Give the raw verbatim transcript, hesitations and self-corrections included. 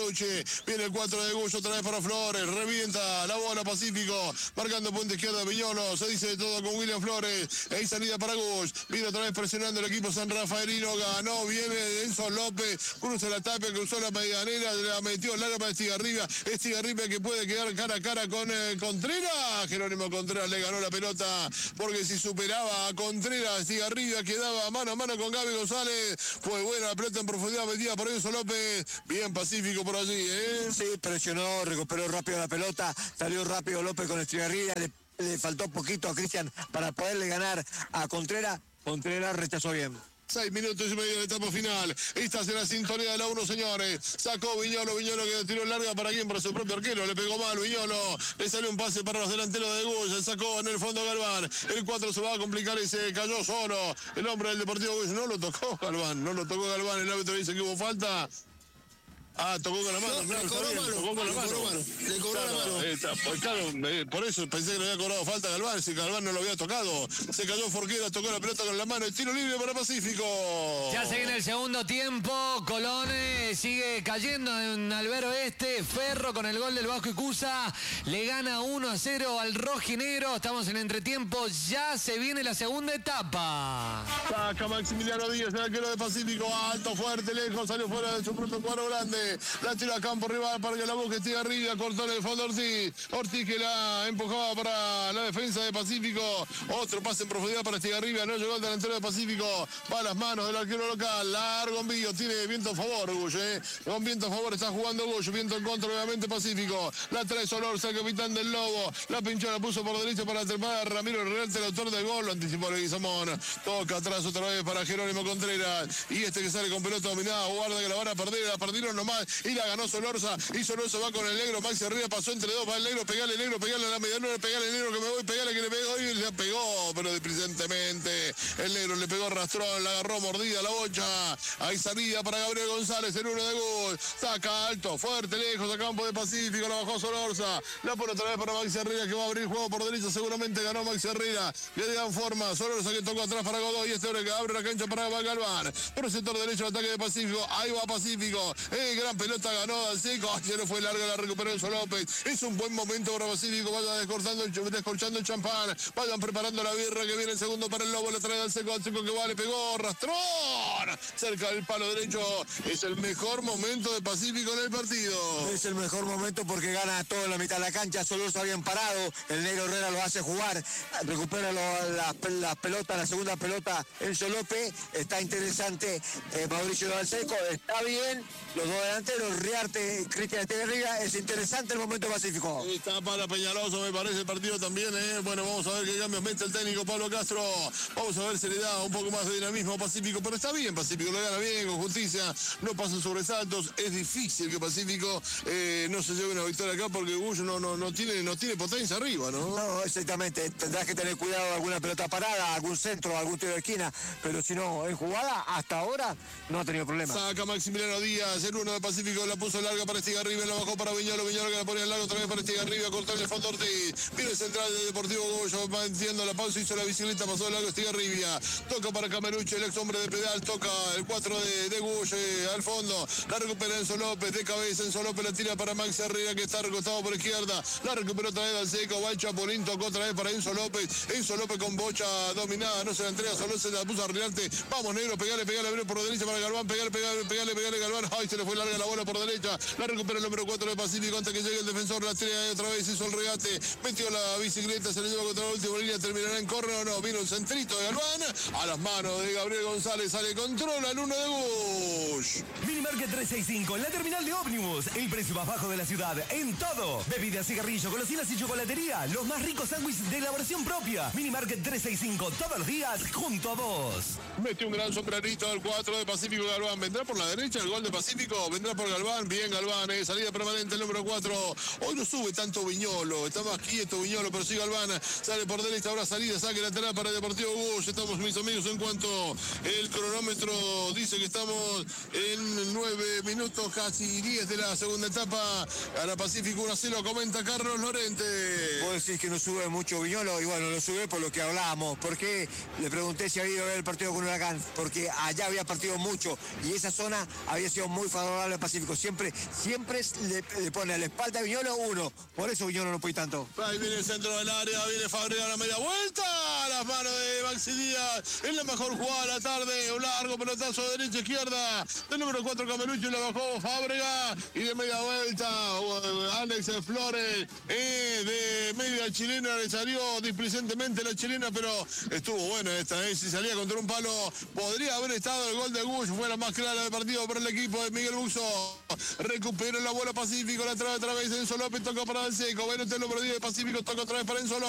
Camarucci. Viene el cuatro de Gullo, otra vez para Flores. Revienta la bola Pacífico. Marcando punta izquierda Viñolo. Se dice de todo con William Flores. Ahí salida para Gush. Viene otra vez presionando el equipo San Rafaelino. Ganó. Viene Enzo López. Cruza la tapia, cruzó la medianera. La metió larga para Estigarribia. Estigarribia que puede quedar cara a cara con eh, Contreras. Jerónimo Contreras le ganó la pelota. Porque si superaba a Contreras, Estigarribia quedaba mano a mano con Gaby González. Fue buena la pelota en profundidad metida por Enzo López. Bien Pacífico por allí, ¿eh? Sí, presionó, recuperó rápido la pelota. Salió rápido López con Estigarribia. Le, le faltó poquito a Cristian para poderle ganar a Contreras. Contreras rechazó bien. Seis minutos y medio de etapa final. Esta es la sintonía de la uno, señores. Sacó Viñolo, Viñolo que tiró larga para quién, para su propio arquero. Le pegó mal Viñolo. Le salió un pase para los delanteros de Gush. Sacó en el fondo Galván. El cuatro se va a complicar y se cayó solo. El hombre del Deportivo Gush no lo tocó Galván. No lo tocó Galván. El árbitro dice que hubo falta. Ah, tocó con la mano, no, claro, le cobró está bien, mano, tocó con la le mano. cobró mano, le cobró claro, la mano. Eh, pues claro, eh, por eso pensé que le había cobrado falta a Galván, si Galván no lo había tocado. Se cayó Forquera, tocó la pelota con la mano, el tiro libre para Pacífico. Ya se viene el segundo tiempo, Colón eh, sigue cayendo en Albero Este, Ferro con el gol del Vasco Icusa, le gana uno a cero al rojinegro, estamos en entretiempo, ya se viene la segunda etapa. Saca Maximiliano Díaz, el arquero de Pacífico, alto, fuerte, lejos, salió fuera de su propio cuadro grande, la tira a campo rival para que la busque Estigarribia, cortó en el fondo Ortiz, Ortiz que la empujaba para la defensa de Pacífico, otro pase en profundidad para Estigarribia, no llegó el delantero de Pacífico, va a las manos del arquero local, largo envío, tiene viento a favor, Gullo, eh. con viento a favor está jugando Gullo, viento en contra obviamente Pacífico, la trae Solorza, el capitán del Lobo, la pinchó, la puso por derecha para trepar a Ramiro Herrera, el autor del gol, lo anticipó Leguizamón, toca atrás otra vez para Jerónimo Contreras, y este que sale con pelota dominada, guarda que la van a perder, la perdieron nomás, y la ganó Solorza, y Solorza va con el negro, Maxi Herrera pasó entre dos, va el negro, pegale el negro, pegale a la medianera, pegale el negro que me voy, pegale que le pegó, y le pegó, pero displicentemente, el negro le pegó rastrón, la agarró mordida la bocha, hay salida para Gabriel González, el uno de gol, saca alto, fuerte, lejos, a campo de Pacífico, la bajó Solorza, la pone otra vez para Maxi Herrera, que va a abrir juego por derecha, seguramente ganó Maxi Herrera, le dan forma, Solorza que tocó atrás para Godoy, y este hombre que abre la cancha para Galván, por el sector derecho el ataque de Pacífico, ahí va Pacífico, eh, gran pelota ganó Dalseco, se le fue larga, la recuperó Enzo López, es un buen momento para Pacífico, vayan descorchando el, descorchando el champán, vayan preparando la birra que viene el segundo para el Lobo, le trae Dalseco, Dalseco que va, le pegó, rastrón, cerca del palo derecho, es el mejor momento de Pacífico en el partido. Es el mejor momento porque gana todo en la mitad de la cancha, Solorza bien parado, el negro Herrera lo hace jugar, recupera lo, las la pelotas, la segunda pelota Enzo López, está interesante eh, Mauricio Dalseco, está bien, los dos delanteros, Riarte, Cristian Estigarribia, es interesante el momento Pacífico. Está para Peñaloso, me parece el partido también, ¿eh? Bueno, vamos a ver qué cambios mete el técnico Pablo Castro, vamos a ver si le da un poco más de dinamismo a Pacífico, pero está bien Pacífico, lo gana bien, con justicia, no pasan sobresaltos, es difícil que Pacífico eh, no se lleve una victoria acá porque Gullo no, no, no, tiene, no tiene potencia arriba, ¿no? No, exactamente, tendrás que tener cuidado de alguna pelota parada, algún centro, algún tiro de esquina, pero si no, en jugada, hasta ahora, no ha tenido problema. Saca Maximiliano Díaz, el uno de Pacífico, la puso larga para Estigarribia, la bajó para Viñolo, Viñolo que la ponía larga otra vez para Estigarribia, cortó en el fondo Ortiz, viene central del Deportivo Gullo, va entiendo la pausa, hizo la bicicleta, pasó de largo Estigarribia, toca para Camarucci, el ex hombre de pedal, toca el cuatro de, de Gullo, eh, al fondo, la recupera Enzo López, de cabeza, Enzo López la tira para Max Herrera, que está recostado por izquierda, la recuperó otra vez Dalseco, va el Chapulín, tocó otra vez para Enzo López, Enzo López con bocha dominada, no se la entrega, solo se la puso a Riarte, vamos negro, pegale, pegale, pegale por derecha para Galván, pegale, pegale, pegale, pegale, Galván, ay, se le fue larga la bola por derecha, la recupera el número cuatro de Pacífico antes que llegue el defensor, la tira otra vez, hizo el regate, metió la bicicleta, se le lleva contra la última línea, terminará en córner o no, vino un centrito de Galván, a las manos de Gabriel González, sale controla el uno de Bush. Minimarket trescientos sesenta y cinco, en la terminal de ómnibus, el precio más bajo de la ciudad, en todo, bebidas, cigarrillos, golosinas y chocolatería, los más ricos sándwiches de elaboración propia, Minimarket trescientos sesenta y cinco, todos los días, junto a vos. Mete un gran sombrerito al cuatro de Pacífico Galván. Vendrá por la derecha el gol de Pacífico. Vendrá por Galván. Bien Galván. Eh. Salida permanente el número cuatro. Hoy no sube tanto Viñolo. Está más quieto Viñolo. Pero sí Galván. Sale por derecha. Ahora salida. Saque lateral para el Deportivo Gullo. Estamos mis amigos en cuanto el cronómetro dice que estamos en nueve minutos, casi diez de la segunda etapa. Gana Pacífico uno a cero, comenta Carlos Lorente. Vos decís que no sube mucho Viñolo, y bueno, lo sube por lo que hablábamos. Porque le pregunté si había ido a ver el partido con Huracán, porque allá había partido mucho y esa zona había sido muy favorable al Pacífico. Siempre, siempre le, le pone a la espalda a Viñolo uno, por eso Viñolo no puede tanto. Ahí viene el centro del área, viene Fabregat a la media vuelta, a las manos de Maxi Díaz, es la mejor jugada de la tarde, un largo pelotazo de derecha a izquierda, del número cuatro Camelucho, le bajó Fabregat, y de media vuelta, Alex Flores, eh, de media chilena, le salió displicentemente la chilena, pero estuvo buena esta, eh, si salía contra un palo, podría haber estado el gol de Gush, fue la más clara del partido para el equipo de Miguel Buxo. Recupera la bola Pacífico, la trae otra vez Enzo López, toca para el seco, bueno, este el número diez de Pacífico, toca otra vez para Enzo López.